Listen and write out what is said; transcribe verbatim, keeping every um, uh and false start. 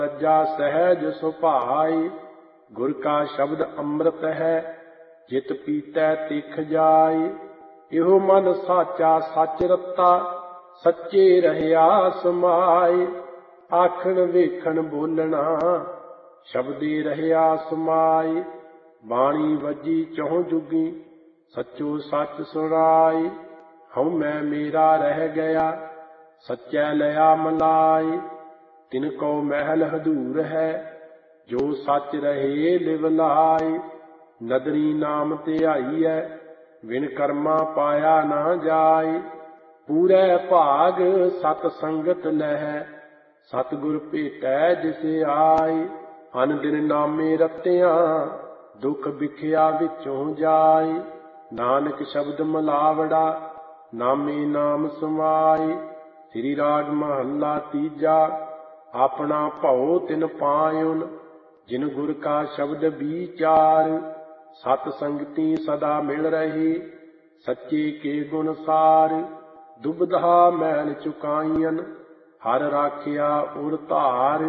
ਰਜਾ ਸਹਿਜ ਸੁਭਾਈ। ਗੁਰ ਕਾ ਸ਼ਬਦ ਅੰਮ੍ਰਿਤ ਹੈ, ਜਿਤ ਪੀਤੈ ਤਿਖ ਜਾਈ। ਇਹੋ ਮਨ ਸਾਚਾ ਸੱਚ ਰਤਾ, ਸੱਚੇ ਰਹਿਆ ਸਮਾਈ। ਆਖਣ ਵੇਖਣ ਬੋਲਣਾ, ਸ਼ਬਦੇ ਰਹਿਆ ਸਮਾਈ। ਬਾਣੀ ਵੱਜੀ ਚਹੁ ਜੁਗੀ, ਸੱਚੋ ਸੱਚ ਸੁਣਾਈ। ਹਉ ਮੈਂ ਮੇਰਾ ਰਹਿ ਗਿਆ, ਸੱਚੈ ਲਿਆ ਮਲਾਈ। ਤਿਨ ਕੋ ਮਹਿਲ ਹਦੂਰ ਹੈ, ਜੋ ਸੱਚ ਰਹੇ ਲਿਵ ਲਾਈ। ਨਦਰੀ ਨਾਮ ਧਿਆਈਐ, ਬਿਨ ਕਰਮਾ ਪਾਇਆ ਨਾ ਜਾਈ। ਪੂਰੈ ਭਾਗ ਸਤ ਸੰਗਤ ਲਹੈ, ਸਤਿਗੁਰ ਭੇਟੈ ਜਿਸ ਆਈ। ਅਨ ਦਿਨ ਨਾਮੇ ਰਤਿਆਂ, ਦੁਖ ਵਿਖਿਆ ਵਿੱਚੋਂ ਜਾਈ। ਨਾਨਕ ਸ਼ਬਦ ਮਿਲਾਵੜਾ, ਨਾਮੇ ਨਾਮ ਸਮਾਈ। ਸ੍ਰੀ ਰਾਗ ਮਹੱਲਾ ਤੀਜਾ। ਆਪਣਾ ਭਉ ਤਿਨ ਪਾਇਉਨ, ਜਿਨ ਗੁਰ ਕਾ ਸ਼ਬਦ ਵੀਚਾਰ। ਸਤ ਸੰਗਤੀ ਸਦਾ ਮਿਲ ਰਹੀ, ਸੱਚੇ ਕੇ ਗੁਣ ਸਾਰ। ਦੁਬਿਧਾ ਮੈਲ ਚੁਕਾਈਅਨ, ਹਰ ਰਾਖਿਆ ਉਰ ਧਾਰ।